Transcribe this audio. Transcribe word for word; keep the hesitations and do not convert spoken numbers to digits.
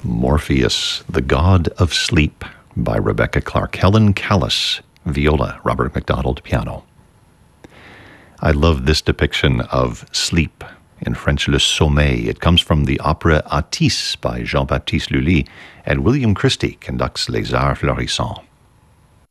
Morpheus, the God of Sleep by Rebecca Clark. Helen Callis, viola, Robert MacDonald, piano. I love this depiction of sleep, in French, le sommeil. It comes from the opera Atys by Jean-Baptiste Lully, and William Christie conducts Les Arts Florissants.